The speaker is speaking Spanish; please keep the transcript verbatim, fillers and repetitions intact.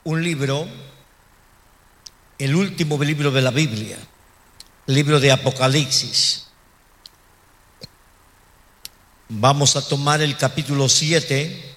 un libro, el último libro de la Biblia, el libro de Apocalipsis. Vamos a tomar el capítulo siete